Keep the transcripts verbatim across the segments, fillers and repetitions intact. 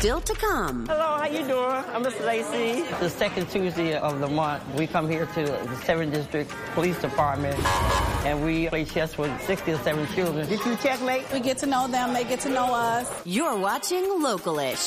still to come. Hello, how you doing? I'm Miss Lacey. The second Tuesday of the month, we come here to the seventh District Police Department, and we play chess with sixty or seven children. Did you checkmate? We get to know them, they get to know us. You're watching Localish.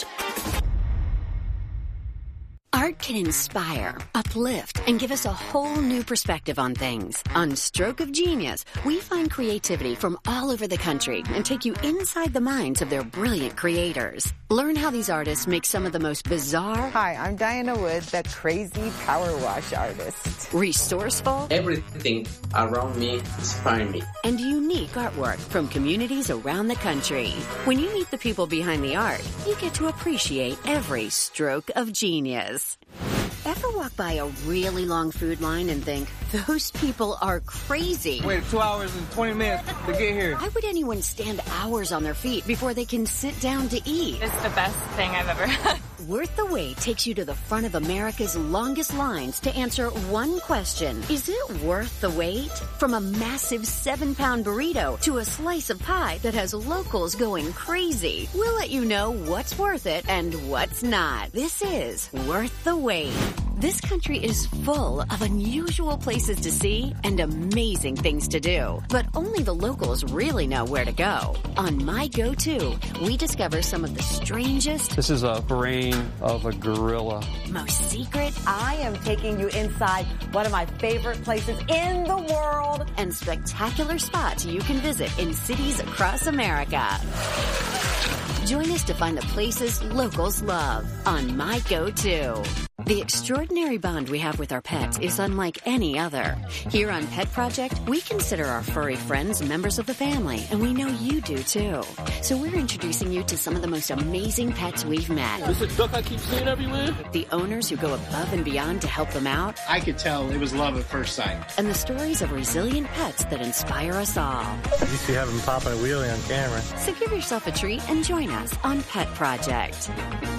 Art can inspire, uplift, and give us a whole new perspective on things. On Stroke of Genius, we find creativity from all over the country and take you inside the minds of their brilliant creators. Learn how these artists make some of the most bizarre... Hi, I'm Diana Wood, the crazy power wash artist. Resourceful... Everything around me inspires me. And unique artwork from communities around the country. When you meet the people behind the art, you get to appreciate every stroke of genius. Ever walk by a really long food line and think, those people are crazy? Wait two hours and twenty minutes to get here. Why would anyone stand hours on their feet before they can sit down to eat? It's the best thing I've ever had. Worth the Wait takes you to the front of America's longest lines to answer one question. Is it worth the wait? From a massive seven-pound burrito to a slice of pie that has locals going crazy. We'll let you know what's worth it and what's not. This is Worth the Wait. This country is full of unusual places to see and amazing things to do. But only the locals really know where to go. On My Go-To, we discover some of the strangest... This is a brain of a gorilla. Most secret... I am taking you inside one of my favorite places in the world. And spectacular spots you can visit in cities across America. Join us to find the places locals love on My Go-To. The extraordinary bond we have with our pets is unlike any other. Here on Pet Project, we consider our furry friends members of the family, and we know you do too. So we're introducing you to some of the most amazing pets we've met. This is a duck I keep seeing everywhere. The owners who go above and beyond to help them out. I could tell it was love at first sight. And the stories of resilient pets that inspire us all. You see having popping a wheelie on camera. So give yourself a treat and join us on Pet Project.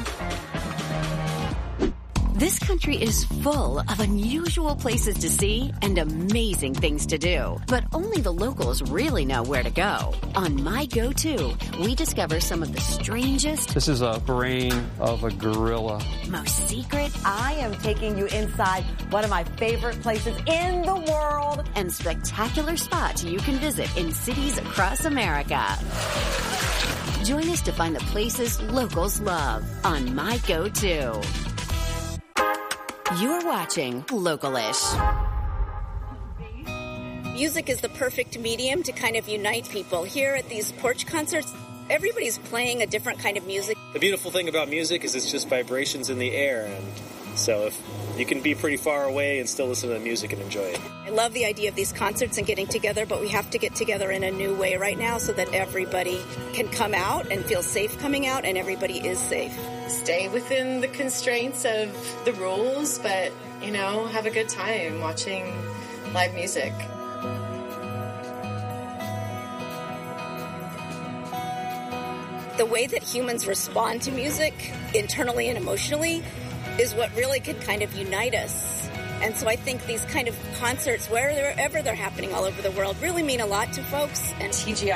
This country is full of unusual places to see and amazing things to do. But only the locals really know where to go. On My Go-To, we discover some of the strangest... This is a brain of a gorilla. Most secret... I am taking you inside one of my favorite places in the world. And spectacular spots you can visit in cities across America. Join us to find the places locals love on My Go-To. You're watching Localish. Music is the perfect medium to kind of unite people. Here at these porch concerts, everybody's playing a different kind of music. The beautiful thing about music is it's just vibrations in the air, and so if you can be pretty far away and still listen to the music and enjoy it. I love the idea of these concerts and getting together, but we have to get together in a new way right now so that everybody can come out and feel safe coming out, and everybody is safe. Stay within the constraints of the rules, but, you know, have a good time watching live music. The way that humans respond to music, internally and emotionally, is what really can kind of unite us. And so I think these kind of concerts, wherever they're happening all over the world, really mean a lot to folks. And T G I